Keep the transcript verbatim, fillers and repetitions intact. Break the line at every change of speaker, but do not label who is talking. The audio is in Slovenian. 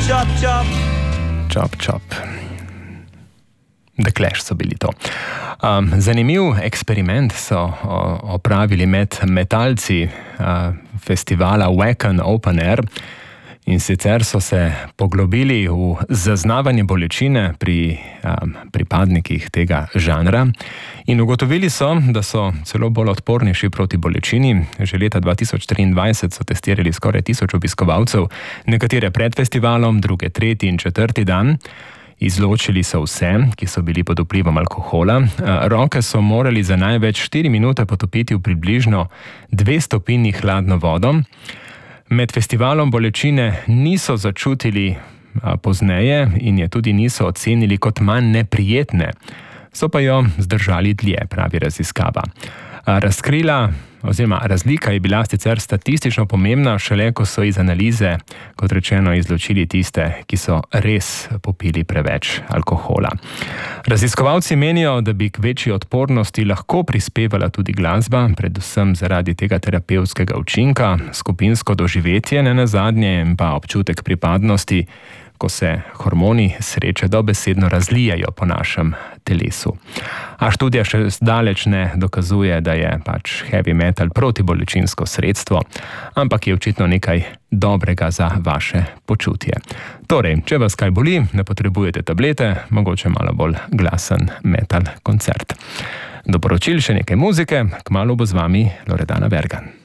Chop, chop.
Chop, chop. The Clash so bili to. Um, zanimiv eksperiment so o, opravili med metalci uh, festivala Wacken Open Air. In sicer so se poglobili v zaznavanje bolečine pri um, pripadnikih tega žanra in ugotovili so, da so celo bolj odpornejši proti bolečini. Že leta dva tisoč triindvajset so testirali skoraj tisoč obiskovalcev, nekatere pred festivalom, druge tretji in četrti dan. Izločili so vse, ki so bili pod vplivom alkohola. Roke so morali za največ štiri minute potopiti v približno dve stopinji hladno vodo. Med festivalom bolečine niso začutili a, pozneje in je tudi niso ocenili kot manj neprijetne. So pa jo zdržali dlje, pravi raziskava. A, razkrila oziroma razlika je bila sicer statistično pomembna, šele ko so iz analize, kot rečeno, izločili tiste, ki so res popili preveč alkohola. Raziskovalci menijo, da bi k večji odpornosti lahko prispevala tudi glasba, predvsem zaradi tega terapevtskega učinka, skupinsko doživetje nenazadnje in pa občutek pripadnosti, ko se hormoni sreče dobesedno razlijajo po našem telesu. A študija še zdaleč ne dokazuje, da je pač heavy metal protibolečinsko sredstvo, ampak je očitno nekaj dobrega za vaše počutje. Torej, če vas kaj boli, ne potrebujete tablete, mogoče malo bolj glasen metal koncert. Do poročil še nekaj muzike, kmalu bo z vami Loredana Bergan.